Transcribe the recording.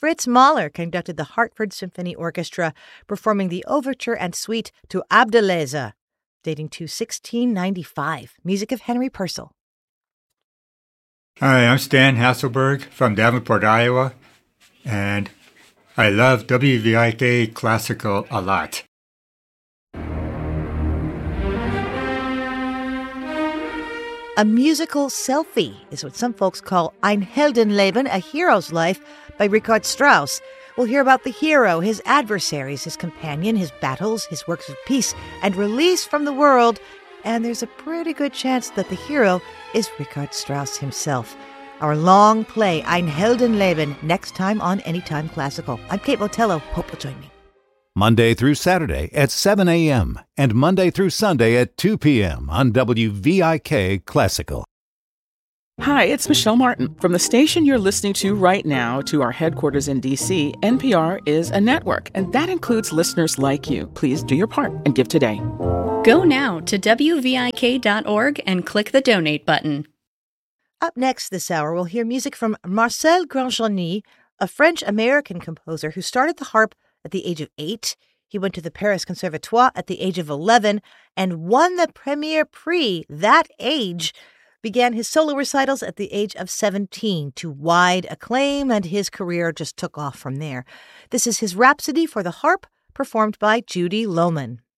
Fritz Mahler conducted the Hartford Symphony Orchestra, performing the overture and suite to Abdeleze, dating to 1695. Music of Henry Purcell. Hi, I'm Stan Hasselberg from Davenport, Iowa, and I love WVIK Classical a lot. A musical selfie is what some folks call Ein Heldenleben, a hero's life, by Richard Strauss. We'll hear about the hero, his adversaries, his companion, his battles, his works of peace, and release from the world. And there's a pretty good chance that the hero is Richard Strauss himself. Our long play, Ein Heldenleben, next time on Anytime Classical. I'm Kate Botello. Hope you'll join me. Monday through Saturday at 7 a.m. and Monday through Sunday at 2 p.m. on WVIK Classical. Hi, it's Michelle Martin. From the station you're listening to right now to our headquarters in D.C., NPR is a network, and that includes listeners like you. Please do your part and give today. Go now to WVIK.org and click the donate button. Up next this hour, we'll hear music from Marcel Grandjeanny, a French-American composer who started the harp at the age of 8. He went to the Paris Conservatoire at the age of 11 and won the Premier Prix that age. Began his solo recitals at the age of 17 to wide acclaim, and his career just took off from there. This is his Rhapsody for the Harp, performed by Judy Lohman.